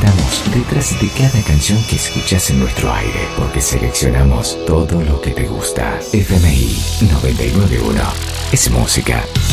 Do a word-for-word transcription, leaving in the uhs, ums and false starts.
Estamos detrás de cada canción que escuchas en nuestro aire, porque seleccionamos todo lo que te gusta. F M I noventa y nueve punto uno es música.